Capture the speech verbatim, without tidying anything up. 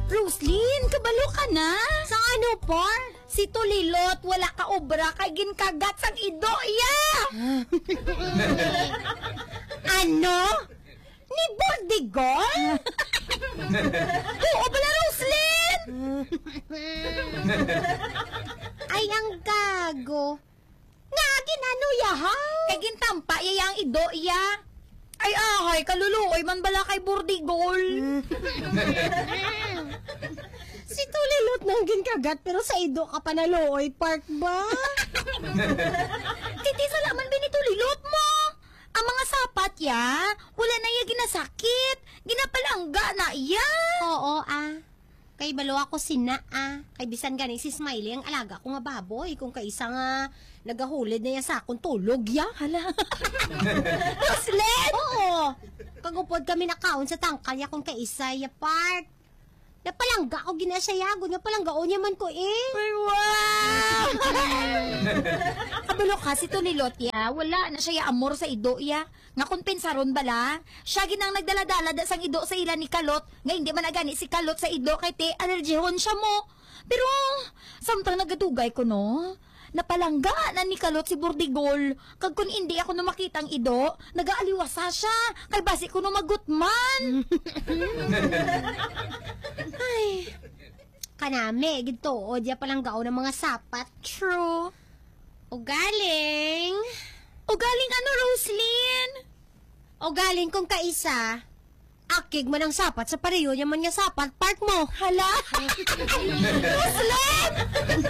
Roslyn, kabalo ka na? Sa ano, par? Si Tulilot, wala ka obra kay ginkagat sang ido iya. Ano? Ni Bordigol? Oo bala, Roslyn! Ay, ang gago. Nga, ginano yahaw? Kay gintampa iya ang ido iya. Ay ahay, kaluluoy man bala kay Bordigol. Si Tulilot nang ginkagat pero sa ido ka pa naluoy, park ba? Titi, salaman ba ni Tulilot mo? Ang mga sapat ya, wala na iya ginasakit. Ginapalangga na iya. Oo, ah. Kay balo ako sina, ah. Kay bisan gani si Smiley ang alaga ko nga baboy. Kung kaisa nga nagahulid na yan sa akong tulog, ya. Hala. Roslyn! Oo. Kagupod kami nakaon sa tangkal ya kung kaisa ya, park. Napalangga ko ginasyayago. Napalanggaon niya man ko eh. Ay, wow! Kabalo ka si Tulilot ya, wala na siya amor sa ido ya. Nga kompensaron bala, siya ginang nagdaladala da sang ido sa ila ni Kalot, nga hindi man agani si Kalot sa ido kay te alerjihon siya mo. Pero, samtang nagadugay ko no, napalangga na ni Kalot si Bordigol. Kag kun hindi ako no makitang ido, nagaaliwasa siya, kay basi ko no magutman. Ay, kanami, ginto, o diya palang gao ng mga sapat. True. O galing. O galing ano, Roslyn? O galing kung kaisa. Akig man ang sapat sa pareho niya man nga sapat, park mo. Hala? Roslyn!